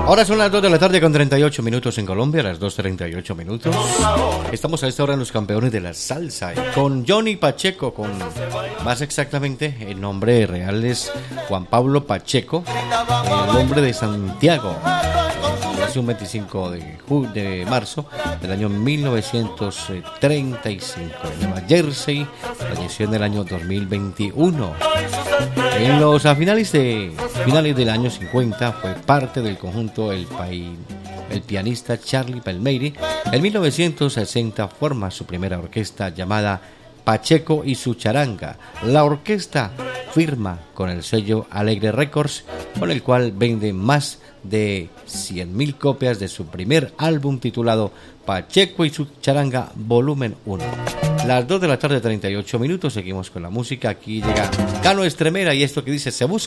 Ahora son las 2 de la tarde con 38 minutos en Colombia, las 2:38 minutos. Estamos a esta hora en los campeones de la salsa y con Johnny Pacheco, con más exactamente el nombre real es Juan Pablo Pacheco, el hombre de Santiago. Nació un 25 de marzo del año 1935 en Nueva Jersey, falleció en el año 2021. En los finales del año 50 fue parte del conjunto el pianista Charlie Palmieri. En 1960 forma su primera orquesta llamada Pacheco y su charanga. La orquesta firma con el sello Alegre Records, con el cual vende más de 100.000 copias de su primer álbum titulado Pacheco y su charanga volumen 1. Las 2 de la tarde 38 minutos, seguimos con la música. Aquí llega Cano Estremera y esto que dice Se Busca.